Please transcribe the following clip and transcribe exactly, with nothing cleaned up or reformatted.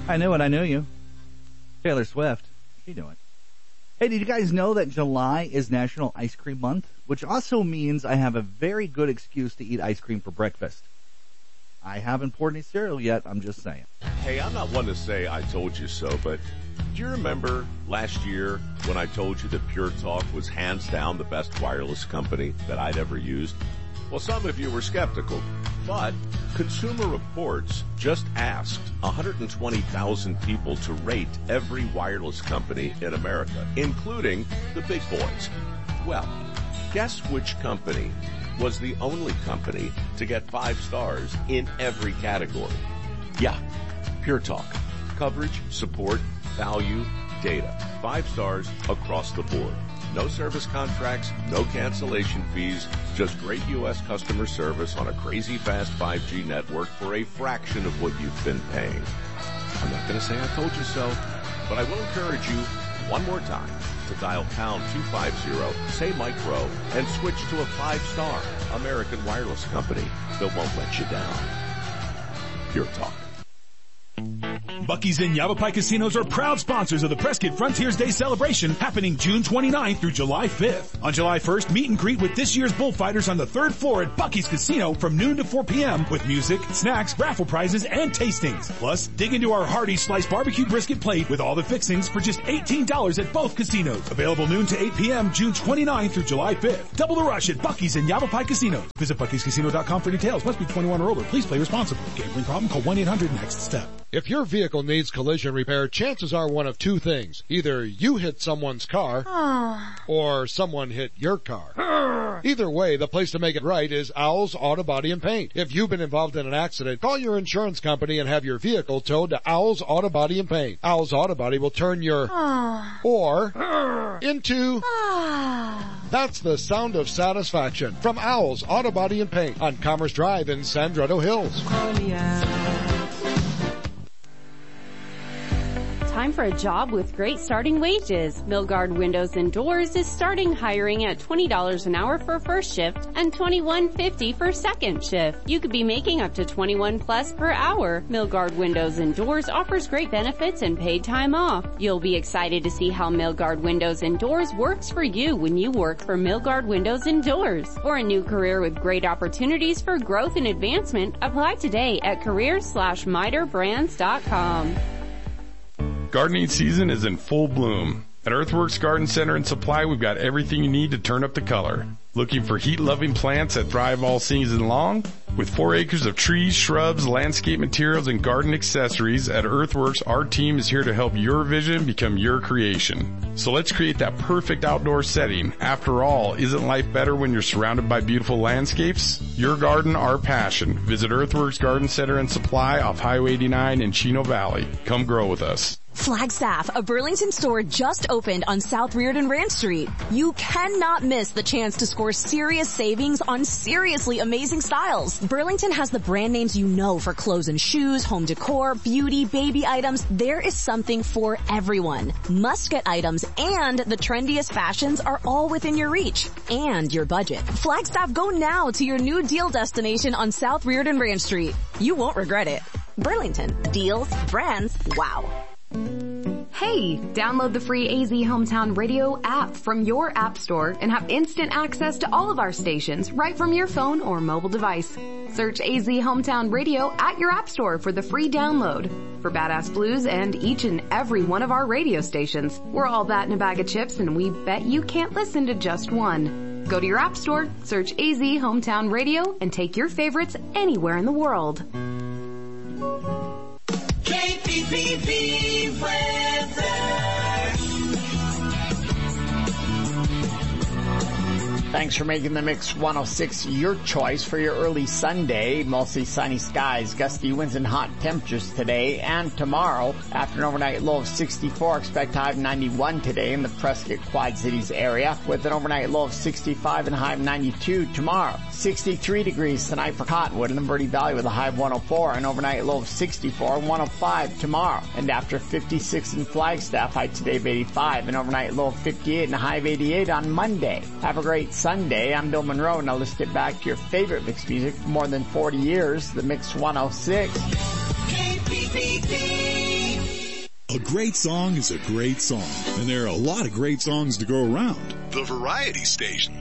I knew it, I knew you. Taylor Swift. She knew it. Hey, did you guys know that July is National Ice Cream Month? Which also means I have a very good excuse to eat ice cream for breakfast. I haven't poured any cereal yet, I'm just saying. Hey, I'm not one to say I told you so, but do you remember last year when I told you that Pure Talk was hands down the best wireless company that I'd ever used? Well, some of you were skeptical, but Consumer Reports just asked one hundred twenty thousand people to rate every wireless company in America, including the big boys. Well, guess which company was the only company to get five stars in every category? Yeah, Pure Talk. Coverage, support, value, data. Five stars across the board. No service contracts, no cancellation fees, just great U S customer service on a crazy fast five G network for a fraction of what you've been paying. I'm not going to say I told you so, but I will encourage you one more time to dial pound two fifty, say Mike Rowe, and switch to a five-star American wireless company that won't let you down. Pure Talk. Buc-ee's and Yavapai Casinos are proud sponsors of the Prescott Frontiers Day celebration happening June twenty-ninth through July fifth. On July first, meet and greet with this year's bullfighters on the third floor at Buc-ee's Casino from noon to four p.m. with music, snacks, raffle prizes, and tastings. Plus, dig into our hearty sliced barbecue brisket plate with all the fixings for just eighteen dollars at both casinos. Available noon to eight p.m. June twenty-ninth through July fifth. Double the rush at Buc-ee's and Yavapai Casinos. Visit Buc Ee's Casino dot com for details. Must be twenty-one or older. Please play responsibly. Gambling problem? Call one eight hundred next step. If your vehicle needs collision repair, chances are one of two things. Either you hit someone's car, or someone hit your car. Either way, the place to make it right is Owl's Auto Body and Paint. If you've been involved in an accident, call your insurance company and have your vehicle towed to Owl's Auto Body and Paint. Owl's Auto Body will turn your or into that's the sound of satisfaction from Owl's Auto Body and Paint on Commerce Drive in Sandretto Hills. Time for a job with great starting wages. Milgard Windows and Doors is starting hiring at twenty dollars an hour for first shift and twenty-one fifty for second shift. You could be making up to twenty-one plus per hour. Milgard Windows and Doors offers great benefits and paid time off. You'll be excited to see how Milgard Windows and Doors works for you when you work for Milgard Windows and Doors. For a new career with great opportunities for growth and advancement, apply today at careers slash miter brands dot com. Gardening season is in full bloom. At Earthworks Garden Center and Supply, we've got everything you need to turn up the color. Looking for heat-loving plants that thrive all season long? With four acres of trees, shrubs, landscape materials, and garden accessories, at Earthworks, our team is here to help your vision become your creation. So let's create that perfect outdoor setting. After all, isn't life better when you're surrounded by beautiful landscapes? Your garden, our passion. Visit Earthworks Garden Center and Supply off Highway eighty-nine in Chino Valley. Come grow with us. Flagstaff, a Burlington store just opened on South Reardon Ranch Street. You cannot miss the chance to score serious savings on seriously amazing styles. Burlington has the brand names you know for clothes and shoes, home decor, beauty, baby items. There is something for everyone. Must-get items and the trendiest fashions are all within your reach and your budget. Flagstaff, go now to your new deal destination on South Reardon Ranch Street. You won't regret it. Burlington. Deals, brands, wow. Hey, download the free A Z Hometown Radio app from your app store and have instant access to all of our stations right from your phone or mobile device. Search A Z Hometown Radio at your app store for the free download. For Badass Blues and each and every one of our radio stations, we're all that in a bag of chips, and we bet you can't listen to just one. Go to your app store, search A Z Hometown Radio, and take your favorites anywhere in the world. K P P V weather. Thanks for making the Mix one oh six your choice for your early Sunday. Mostly sunny skies, gusty winds and hot temperatures today and tomorrow. After an overnight low of sixty-four, expect high of ninety-one today in the Prescott Quad Cities area, with an overnight low of sixty-five and a high of ninety-two tomorrow. sixty-three degrees tonight for Cottonwood in the Verde Valley with a high of one oh four, an overnight low of sixty-four and one oh five tomorrow. And after fifty-six in Flagstaff, high today of eighty-five, an overnight low of fifty-eight and a high of eighty-eight on Monday. Have a great Sunday. I'm Bill Monroe, and I'll list it back to your favorite mixed music for more than forty years, the Mix one oh six. K P P V A great song is a great song, and there are a lot of great songs to go around. The Variety Station.